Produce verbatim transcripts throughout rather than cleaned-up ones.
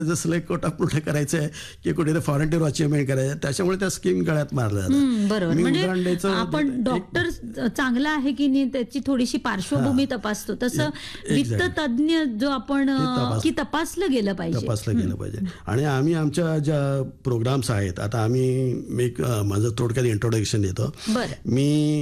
जसं लाईक कोटा पूर्ण करायचं आहे की कुठे फॉरेन टूर अचिव्हमेंट करायचं त्याच्यामुळे त्या स्कीम गळ्यात मारल्या हम्म, बरोबर. मी म्हणजे उदाहरण द्यायचं आपण एक- डॉक्टर चांगला आहे की नाही त्याची थोडीशी पार्श्वभूमी तपासतो तसं वित्त exactly. तज्ञ जो आपण ते तपास- की तपासलं गेलं पाहिजे. तपासलं गेलं पाहिजे. आणि आम्ही आमच्या ज्या प्रोग्राम्स आहेत आता आम्ही मी एक, अं, माझं थोडक्यात इंट्रोडक्शन देतो. बरं.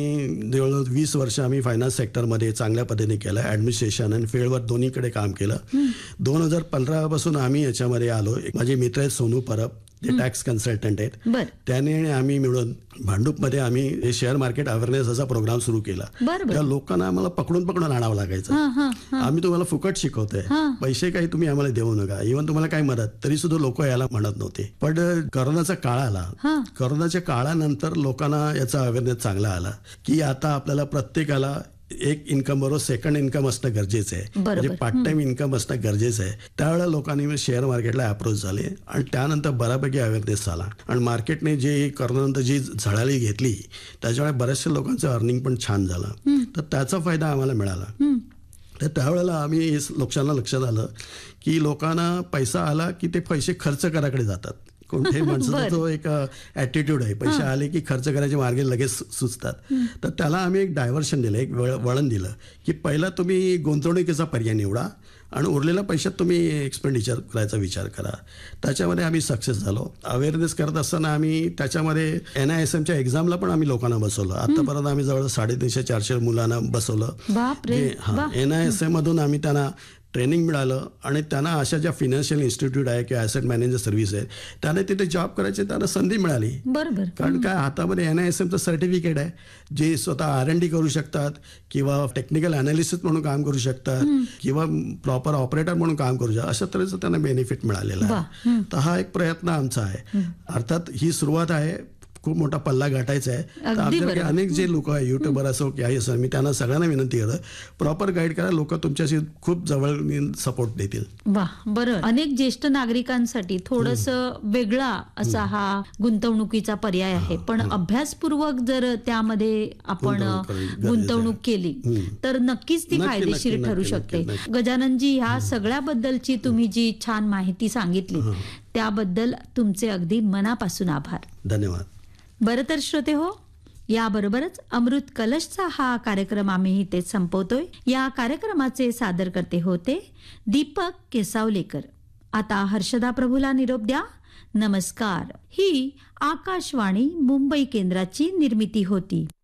मी जवळजवळ वीस वर्ष आम्ही फायनान्स सेक्टरमध्ये चांगल्या पद्धतीने केलं ऍडमिनिस्ट्रेशन आणि फील्डवर दोन्हीकडे काम केलं. दोन हजार पंधरा पासून आम्ही याच्यामध्ये आलो. एक माझे मित्र आहेत सोनू परब ते टॅक्स कन्सल्टंट आहेत. बरं. त्याने आणि आम्ही मिळून भांडूपमध्ये आम्ही शेअर मार्केट अवेअरनेस असा प्रोग्राम सुरू केला. बरं, बरं. त्या लोकांना आम्हाला पकडून पकडून आणावं लागायचं. हां, हां, हां. आम्ही तुम्हाला फुकट शिकवतोय, हां. पैसे काही तुम्ही आम्हाला देऊ नका, इव्हन तुम्हाला काय मदत तरी सुद्धा लोक याला म्हणत नव्हते. पण करोनाचा काळ आला. हां. करोनाच्या काळानंतर लोकांना याचा अवेअरनेस चांगला आला की आता आपल्याला प्रत्येकाला एक इन्कम बरोबर सेकंड इन्कम असणं गरजेचं आहे. बरोबर. म्हणजे पार्ट टाइम इन्कम असणं गरजेचं आहे. त्यावेळेला लोकांनी शेअर मार्केटला अप्रोच झाले आणि त्यानंतर बऱ्यापैकी अवेअरनेस झाला आणि मार्केटने जे करोनानंतर जी झळाळी घेतली त्याच्यामुळे बऱ्याचशा लोकांचं अर्निंग पण छान झालं. तर त्याचा फायदा आम्हाला मिळाला. तर त्यावेळेला आम्ही लोकांना लक्षात आलं की लोकांना पैसा आला की ते पैसे खर्च कराकडे जातात. कोणत्याही माणसाचा जो एक ॲटिट्यूड आहे, पैसे आले की खर्च करायचे मार्ग लगेच सुचतात. तर त्याला आम्ही एक डायव्हर्शन दिलं, एक वळण दिलं की पहिला तुम्ही गुंतवणुकीचा पर्याय निवडा आणि उरलेल्या पैशात तुम्ही एक्सपेंडिचर करायचा विचार करा. त्याच्यामध्ये आम्ही सक्सेस झालो. अवेअरनेस करत असताना आम्ही त्याच्यामध्ये एन आय एस एमच्या एक्झामला पण आम्ही लोकांना बसवलं. आतापर्यंत आम्ही जवळ साडेतीनशे चारशे मुलांना बसवलं. बापरे. हां, एन आय एस एम मधून आम्ही त्यांना ट्रेनिंग मिळालं आणि त्यांना अशा ज्या फिनान्शियल इन्स्टिट्यूट आहे किंवा ॲसेट मॅनेजर सर्व्हिस आहे त्याने तिथे जॉब करायची त्यांना संधी मिळाली. बरोबर. कारण काय हातामध्ये एन आय एस एमचं सर्टिफिकेट आहे जे स्वतः आर एन डी करू शकतात किंवा टेक्निकल अनालिसिस म्हणून काम करू शकतात किंवा प्रॉपर ऑपरेटर म्हणून काम करू शकतात. अशा तऱ्हेचं त्यांना बेनिफिट मिळालेलं आहे. तर हा एक प्रयत्न आमचा आहे. अर्थात ही सुरुवात आहे, खूप मोठा पल्ला गाठायचा आहे. तर आमच्याकडे अनेक जे लोक आहे युट्यूबर असो की असो मी त्यांना सगळ्यांना विनंती करतो प्रॉपर गाईड करा. लोक तुमच्याशी खूप जवळ सपोर्ट देतील. वा, बरं. अनेक ज्येष्ठ नागरिकांसाठी थोडस वेगळा असा हा गुंतवणुकीचा पर्याय आहे. पण अभ्यासपूर्वक जर त्यामध्ये आपण गुंतवणूक केली तर नक्कीच ती फायदेशीर ठरू शकते. गजाननजी, ह्या सगळ्याबद्दलची तुम्ही जी छान माहिती सांगितली त्याबद्दल तुमचे अगदी मनापासून आभार. धन्यवाद. बरं तर श्रोते हो, याबरोबरच अमृत कलशचा हा कार्यक्रम आम्ही इथेच संपवतोय. या कार्यक्रमाचे सादरकर्ते होते दीपक केसावलेकर. आता हर्षदा प्रभूला निरोप द्या. नमस्कार. ही आकाशवाणी मुंबई केंद्राची निर्मिती होती.